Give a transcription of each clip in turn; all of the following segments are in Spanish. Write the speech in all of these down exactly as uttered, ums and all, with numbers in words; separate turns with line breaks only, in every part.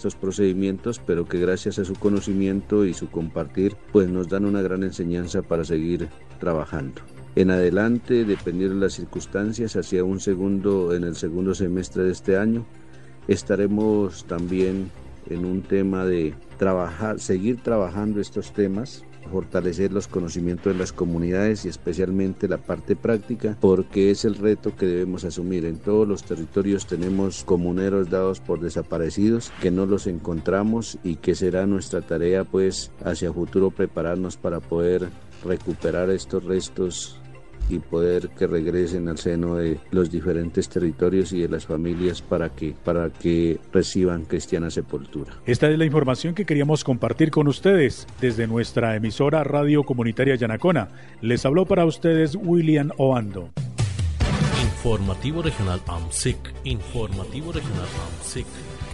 estos procedimientos, pero que gracias a su conocimiento y su compartir, pues nos dan una gran enseñanza para seguir trabajando. En adelante, dependiendo de las circunstancias, hacia un segundo, en el segundo semestre de este año, estaremos también en un tema de trabajar, seguir trabajando estos temas, fortalecer los conocimientos de las comunidades y especialmente la parte práctica, porque es el reto que debemos asumir. En todos los territorios tenemos comuneros dados por desaparecidos que no los encontramos y que será nuestra tarea pues hacia futuro prepararnos para poder recuperar estos restos y poder que regresen al seno de los diferentes territorios y de las familias para que, para que reciban cristiana sepultura.
Esta es la información que queríamos compartir con ustedes desde nuestra emisora Radio Comunitaria Yanacona. Les habló para ustedes William Oando.
Informativo Regional A M S I C. Informativo Regional A M S I C.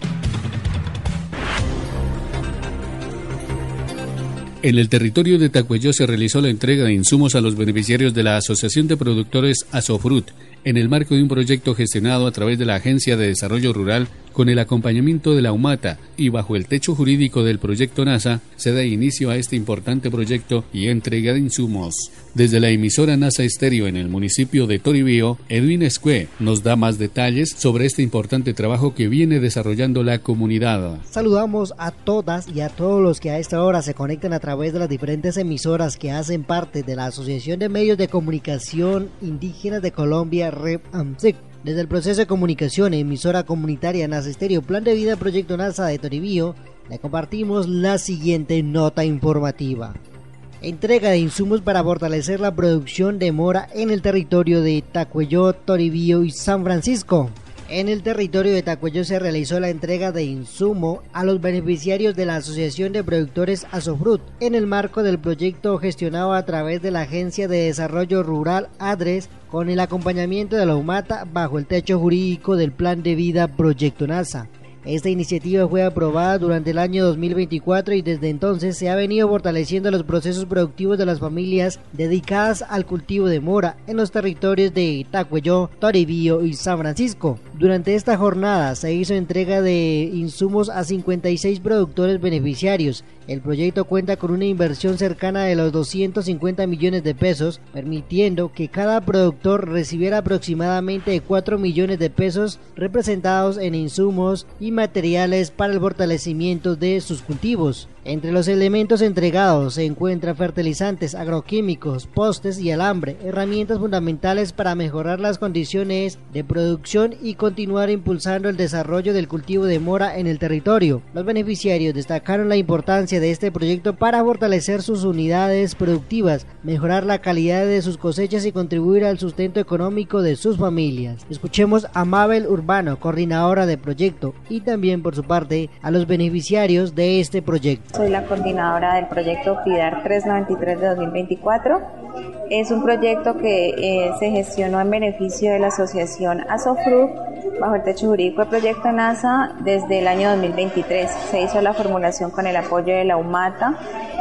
En el territorio de Tacuelló se realizó la entrega de insumos a los beneficiarios de la Asociación de Productores Asofrut en el marco de un proyecto gestionado a través de la Agencia de Desarrollo Rural con el acompañamiento de la UMATA y bajo el techo jurídico del proyecto NASA se da inicio a este importante proyecto y entrega de insumos. Desde la emisora NASA Estéreo en el municipio de Toribío, Edwin Escue nos da más detalles sobre este importante trabajo que viene desarrollando la comunidad.
Saludamos a todas y a todos los que a esta hora se conectan a través de las diferentes emisoras que hacen parte de la Asociación de Medios de Comunicación Indígenas de Colombia, R E P A M S I C. Desde el proceso de comunicación, emisora comunitaria NASA Estéreo, Plan de Vida Proyecto NASA de Toribío, le compartimos la siguiente nota informativa. Entrega de insumos para fortalecer la producción de mora en el territorio de Tacuelló, Toribío y San Francisco. En el territorio de Tacuelló se realizó la entrega de insumo a los beneficiarios de la Asociación de Productores Asofrut en el marco del proyecto gestionado a través de la Agencia de Desarrollo Rural ADRES con el acompañamiento de la UMATA bajo el techo jurídico del Plan de Vida Proyecto NASA. Esta iniciativa fue aprobada durante el año dos mil veinticuatro y desde entonces se ha venido fortaleciendo los procesos productivos de las familias dedicadas al cultivo de mora en los territorios de Tacuelló, Toribío y San Francisco. Durante esta jornada se hizo entrega de insumos a cincuenta y seis productores beneficiarios. El proyecto cuenta con una inversión cercana de los doscientos cincuenta millones de pesos, permitiendo que cada productor recibiera aproximadamente cuatro millones de pesos representados en insumos y materiales para el fortalecimiento de sus cultivos. Entre los elementos entregados se encuentran fertilizantes, agroquímicos, postes y alambre, herramientas fundamentales para mejorar las condiciones de producción y continuar impulsando el desarrollo del cultivo de mora en el territorio. Los beneficiarios destacaron la importancia de este proyecto para fortalecer sus unidades productivas, mejorar la calidad de sus cosechas y contribuir al sustento económico de sus familias. Escuchemos a Mabel Urbano, coordinadora del proyecto, y también por su parte a los beneficiarios de este proyecto.
Soy la coordinadora del proyecto FIDAR trescientos noventa y tres de dos mil veinticuatro. Es un proyecto que eh, se gestionó en beneficio de la asociación Asofrut bajo el techo jurídico del proyecto NASA desde el año dos mil veintitrés. Se hizo la formulación con el apoyo de la UMATA.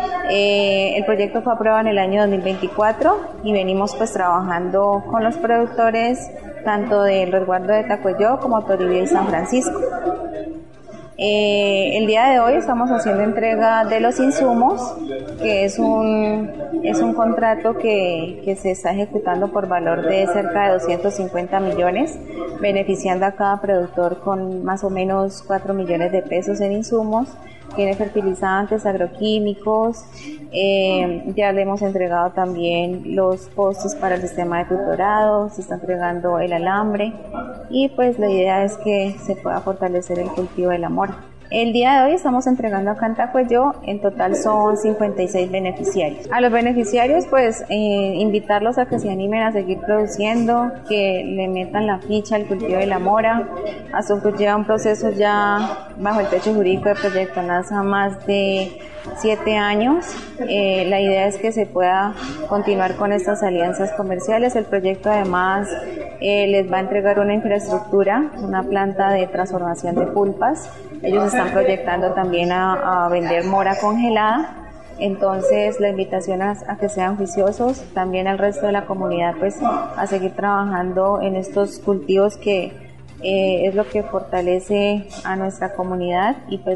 Eh, el proyecto fue aprobado en el año dos mil veinticuatro y venimos pues trabajando con los productores tanto del resguardo de Tacuelló como Toribío y San Francisco. Eh, el día de hoy estamos haciendo entrega de los insumos, que es un, es un contrato que, que se está ejecutando por valor de cerca de doscientos cincuenta millones, beneficiando a cada productor con más o menos cuatro millones de pesos en insumos. Tiene fertilizantes, agroquímicos, eh, ya le hemos entregado también los postes para el sistema de tutorado, se está entregando el alambre y pues la idea es que se pueda fortalecer el cultivo de la mora. El día de hoy estamos entregando acá en Tacuelló, en total son cincuenta y seis beneficiarios. A los beneficiarios pues eh, invitarlos a que se animen a seguir produciendo, que le metan la ficha al cultivo de la mora. Asofrut lleva un proceso ya bajo el techo jurídico del proyecto NASA más de siete años. Eh, la idea es que se pueda continuar con estas alianzas comerciales. El proyecto además eh, les va a entregar una infraestructura, una planta de transformación de pulpas. Ellos están proyectando también a, a vender mora congelada. Entonces la invitación a, a que sean juiciosos, también al resto de la comunidad pues a seguir trabajando en estos cultivos que eh, es lo que fortalece a nuestra comunidad y pues